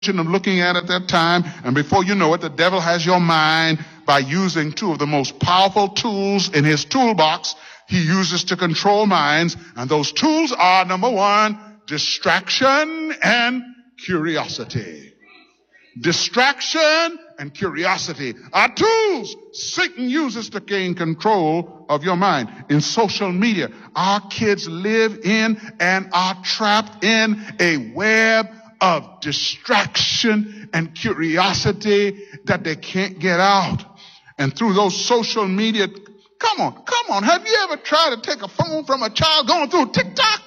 of looking at that time, and before you know it, the devil has your mind by using two of the most powerful tools in his toolbox he uses to control minds, and those tools are, number one, distraction and curiosity. Distraction and curiosity are tools Satan uses to gain control of your mind. In social media, our kids live in and are trapped in a web of distraction and curiosity that they can't get out. And through those social media, come on, have you ever tried to take a phone from a child going through TikTok?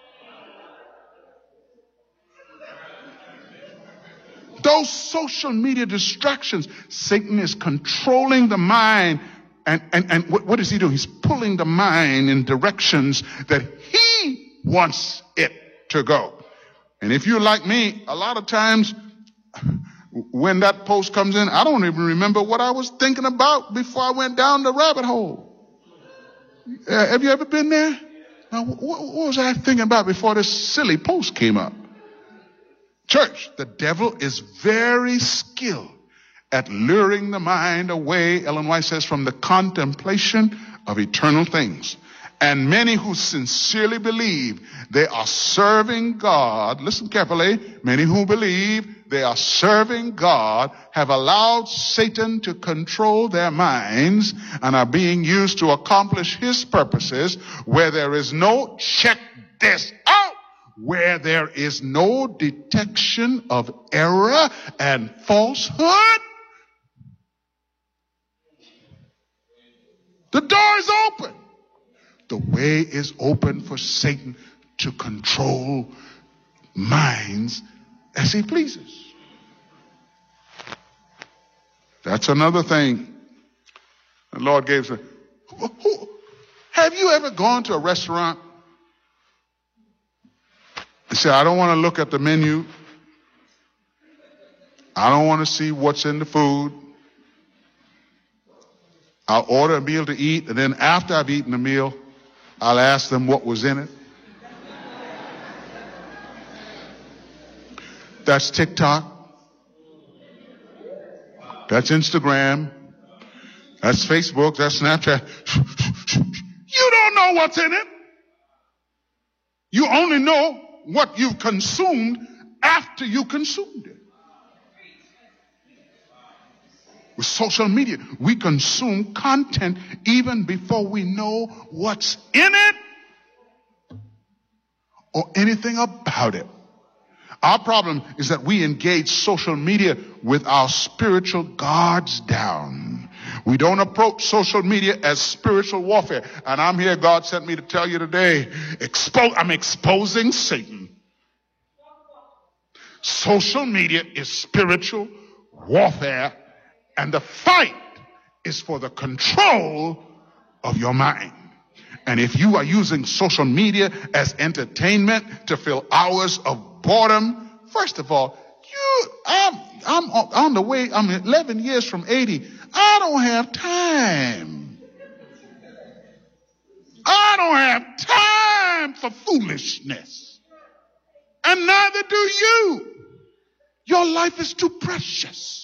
Those social media distractions, Satan is controlling the mind. And what is he doing? He's pulling the mind in directions that he wants it to go. And if you're like me, a lot of times when that post comes in, I don't even remember what I was thinking about before I went down the rabbit hole. Have you ever been there? Now, what was I thinking about before this silly post came up? Church, the devil is very skilled at luring the mind away, Ellen White says, from the contemplation of eternal things. And many who sincerely believe they are serving God, listen carefully, many who believe they are serving God have allowed Satan to control their minds and are being used to accomplish his purposes where there is no, check this out, where there is no detection of error and falsehood. The door is open. The way is open for Satan to control minds as he pleases. That's another thing the Lord gave us. Have you ever gone to a restaurant and said, I don't want to look at the menu. I don't want to see what's in the food. I'll order a meal to eat, and then after I've eaten the meal, I'll ask them what was in it. That's TikTok. That's Instagram. That's Facebook. That's Snapchat. You don't know what's in it. You only know what you've consumed after you consumed it. With social media, we consume content even before we know what's in it or anything about it. Our problem is that we engage social media with our spiritual guards down. We don't approach social media as spiritual warfare. And I'm here, God sent me to tell you today, I'm exposing Satan. Social media is spiritual warfare. And the fight is for the control of your mind. And if you are using social media as entertainment to fill hours of boredom, first of all, I'm on the way, I'm 11 years from 80. I don't have time. I don't have time for foolishness. And neither do you. Your life is too precious.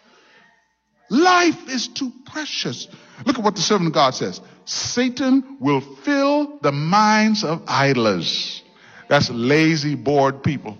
Life is too precious. Look at what the servant of God says. Satan will fill the minds of idlers. That's lazy, bored people.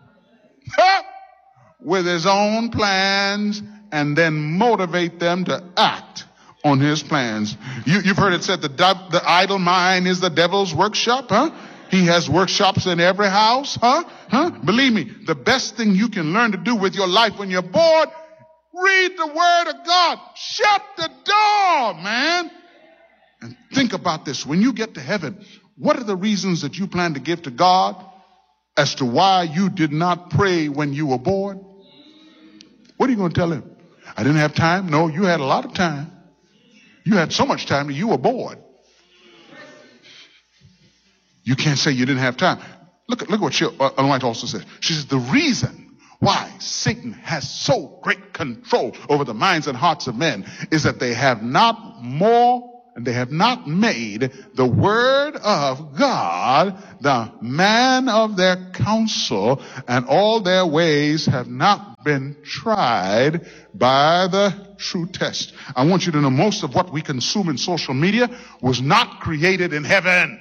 With his own plans and then motivate them to act on his plans. You've heard it said the idle mind is the devil's workshop, huh? He has workshops in every house, huh? Believe me, the best thing you can learn to do with your life when you're bored, read the word of God. Shut the door, man. And think about this. When you get to heaven, what are the reasons that you plan to give to God as to why you did not pray when you were bored? What are you going to tell him? I didn't have time? No, you had a lot of time. You had so much time that you were bored. You can't say you didn't have time. Look at what Ellen White also says. She says the reason why Satan has so great control over the minds and hearts of men is that they have not more and they have not made the word of God the man of their counsel, and all their ways have not been tried by the true test. I want you to know most of what we consume in social media was not created in heaven.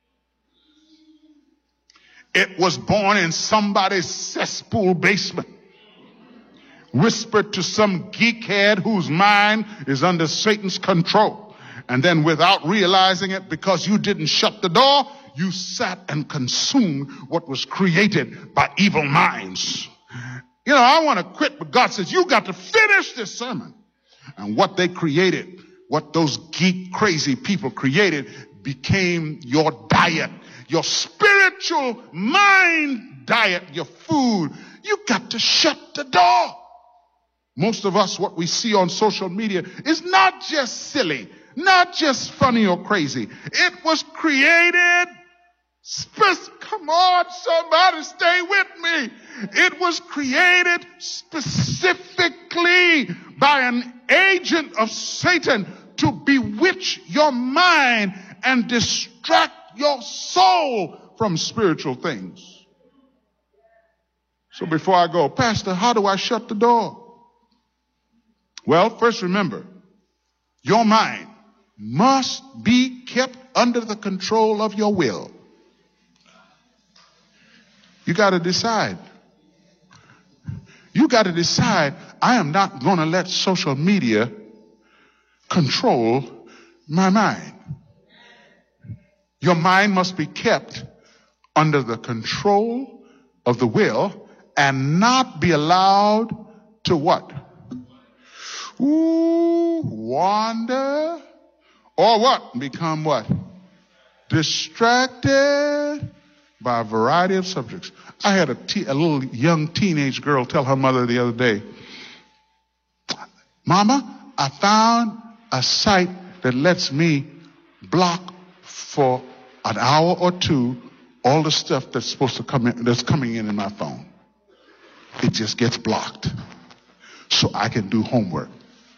It was born in somebody's cesspool basement, whispered to some geekhead whose mind is under Satan's control. And then without realizing it, because you didn't shut the door, you sat and consumed what was created by evil minds. You know, I want to quit, but God says, you got to finish this sermon. And what they created, what those geek crazy people created, became your diet, your spiritual mind diet, your food. You got to shut the door. Most of us, what we see on social media is not just silly, not just funny or crazy. It was created, come on, somebody stay with me. It was created specifically by an agent of Satan to bewitch your mind and distract your soul from spiritual things. So before I go, Pastor, how do I shut the door? Well, first remember, your mind must be kept under the control of your will. You got to decide. You got to decide, I am not going to let social media control my mind. Your mind must be kept under the control of the will and not be allowed to what? Wander or what? Become what? Distracted by a variety of subjects. I had a little young teenage girl tell her mother the other day, Mama, I found a site that lets me block for an hour or two all the stuff that's supposed to come in, that's coming in my phone. It just gets blocked so I can do homework.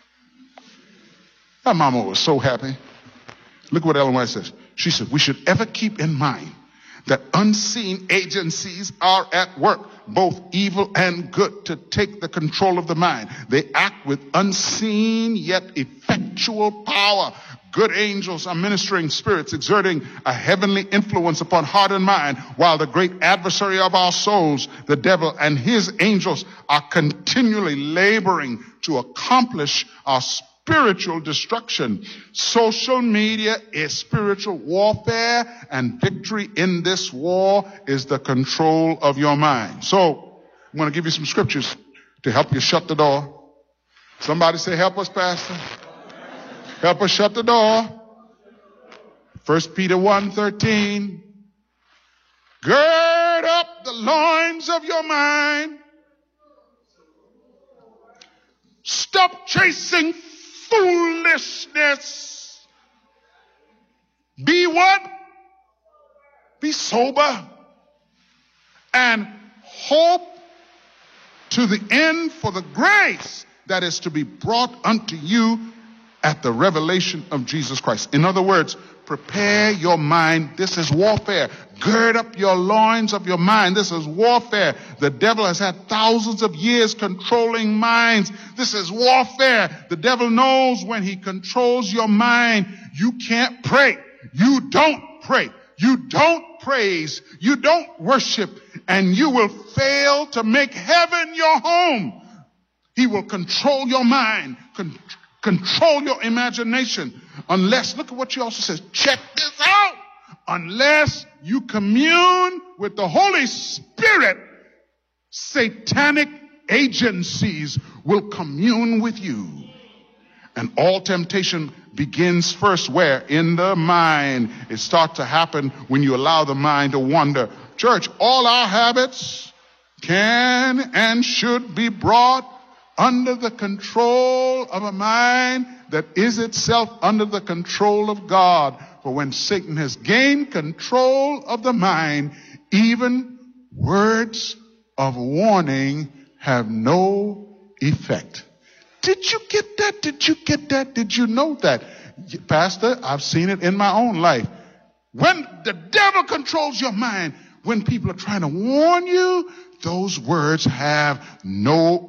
My mama was so happy. Look what Ellen White says. She said, we should ever keep in mind that unseen agencies are at work, both evil and good, to take the control of the mind. They act with unseen yet effectual power. Good angels are ministering spirits, exerting a heavenly influence upon heart and mind, while the great adversary of our souls, the devil, and his angels are continually laboring to accomplish our spiritual destruction. Social media is spiritual warfare, and victory in this war is the control of your mind. So, I'm going to give you some scriptures to help you shut the door. Somebody say, help us, Pastor. Help us shut the door. 1 Peter 1:13. Gird up the loins of your mind. Stop chasing foolishness. Be what? Be sober. And hope to the end for the grace that is to be brought unto you at the revelation of Jesus Christ. In other words, prepare your mind. This is warfare. Gird up your loins of your mind. This is warfare. The devil has had thousands of years controlling minds. This is warfare. The devil knows when he controls your mind, you can't pray. You don't pray. You don't praise. You don't worship. And you will fail to make heaven your home. He will control your mind, control your imagination, unless, look at what she also says, check this out, unless you commune with the Holy Spirit, satanic agencies will commune with you. And all temptation begins first where? In the mind. It starts to happen when you allow the mind to wander. Church, all our habits can and should be brought under the control of a mind that is itself under the control of God. For when Satan has gained control of the mind, even words of warning have no effect. Did you get that? Did you get that? Did you know that? Pastor, I've seen it in my own life. When the devil controls your mind, when people are trying to warn you, those words have no